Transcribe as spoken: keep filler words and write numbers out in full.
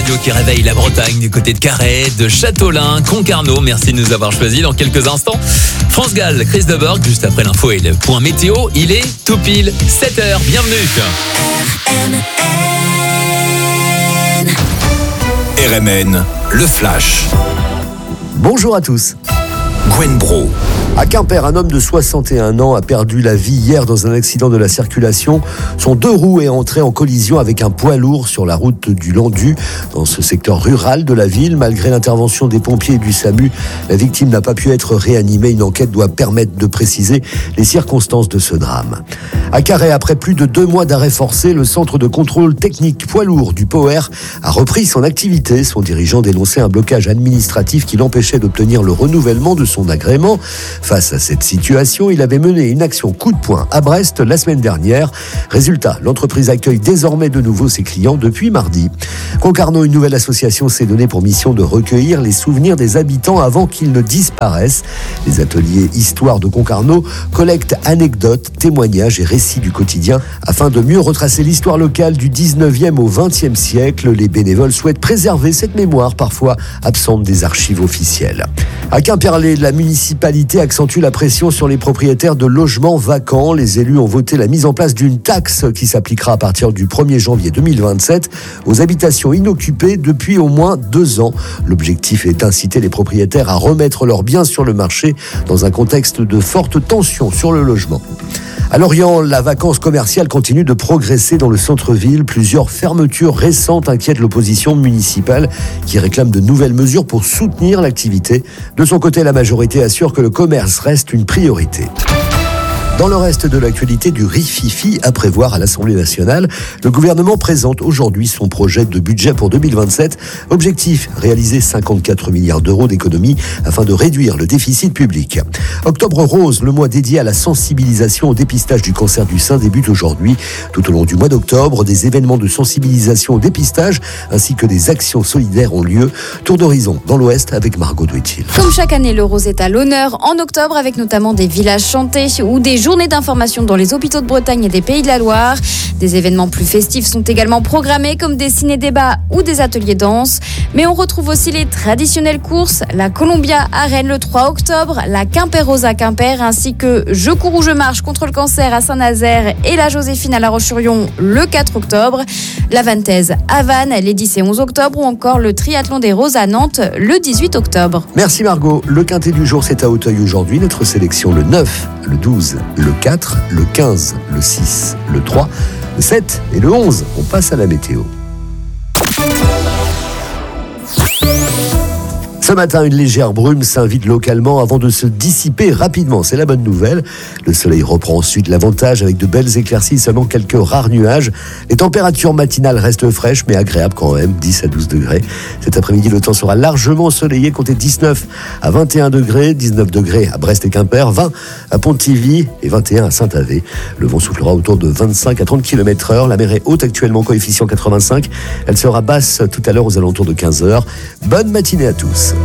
radio qui réveille la Bretagne du côté de Carhaix, de Châteaulin, Concarneau. Merci de nous avoir choisis. Dans quelques instants, France Gall, Chris Deborg, juste après l'info et le point météo. Il est tout pile sept heures. Bienvenue. R M N, le flash. Bonjour à tous. Gwen Bro. À Quimper, un homme de soixante et un ans a perdu la vie hier dans un accident de la circulation. Son deux roues est entré en collision avec un poids lourd sur la route du Landu, dans ce secteur rural de la ville. Malgré l'intervention des pompiers et du SAMU, la victime n'a pas pu être réanimée. Une enquête doit permettre de préciser les circonstances de ce drame. À Carhaix, après plus de deux mois d'arrêt forcé, le centre de contrôle technique poids lourd du P O R a repris son activité. Son dirigeant dénonçait un blocage administratif qui l'empêchait d'obtenir le renouvellement de son agrément. Face à cette situation, il avait mené une action coup de poing à Brest la semaine dernière. Résultat, l'entreprise accueille désormais de nouveau ses clients depuis mardi. Concarneau, une nouvelle association s'est donnée pour mission de recueillir les souvenirs des habitants avant qu'ils ne disparaissent. Les ateliers Histoire de Concarneau collectent anecdotes, témoignages et récits du quotidien afin de mieux retracer l'histoire locale du dix-neuvième au vingtième siècle. Les bénévoles souhaitent préserver cette mémoire parfois absente des archives officielles. À Quimperlé, la municipalité accentue la pression sur les propriétaires de logements vacants. Les élus ont voté la mise en place d'une taxe qui s'appliquera à partir du premier janvier deux mille vingt-sept aux habitations inoccupées depuis au moins deux ans. L'objectif est d'inciter les propriétaires à remettre leurs biens sur le marché dans un contexte de forte tension sur le logement. À Lorient, la vacance commerciale continue de progresser dans le centre-ville. Plusieurs fermetures récentes inquiètent l'opposition municipale qui réclame de nouvelles mesures pour soutenir l'activité. De son côté, la majorité assure que le commerce reste une priorité. Dans le reste de l'actualité du rififi à prévoir à l'Assemblée nationale, le gouvernement présente aujourd'hui son projet de budget pour deux mille vingt-sept. Objectif, réaliser cinquante-quatre milliards d'euros d'économies afin de réduire le déficit public. Octobre rose, le mois dédié à la sensibilisation au dépistage du cancer du sein débute aujourd'hui. Tout au long du mois d'octobre, des événements de sensibilisation au dépistage ainsi que des actions solidaires ont lieu. Tour d'horizon dans l'Ouest avec Margot Douetil. Comme chaque année, le rose est à l'honneur en octobre avec notamment des villages chantés ou des journées d'information dans les hôpitaux de Bretagne et des Pays de la Loire. Des événements plus festifs sont également programmés comme des ciné-débats ou des ateliers danse. Mais on retrouve aussi les traditionnelles courses, la Columbia à Rennes le trois octobre, la Quimper Rose à Quimper ainsi que Je cours ou je marche contre le cancer à Saint-Nazaire et la Joséphine à La Roche-sur-Yon le quatre octobre, la Vantaise à Vannes les dix et onze octobre ou encore le triathlon des Roses à Nantes le dix-huit octobre. Merci Margot. Le quintet du jour, c'est à Auteuil aujourd'hui. Notre sélection le neuf, le douze, le quatre, le quinze, le six, le trois, le sept et le onze. On passe à la météo. Ce matin, une légère brume s'invite localement avant de se dissiper rapidement. C'est la bonne nouvelle. Le soleil reprend ensuite l'avantage avec de belles éclaircies, seulement quelques rares nuages. Les températures matinales restent fraîches mais agréables quand même, dix à douze degrés. Cet après-midi, le temps sera largement ensoleillé, comptez dix-neuf à vingt et un degrés, dix-neuf degrés à Brest et Quimper, vingt à Pontivy et vingt et un à Saint-Avé. Le vent soufflera autour de vingt-cinq à trente kilomètres heure. La mer est haute actuellement, coefficient quatre-vingt-cinq. Elle sera basse tout à l'heure aux alentours de quinze heures. Bonne matinée à tous.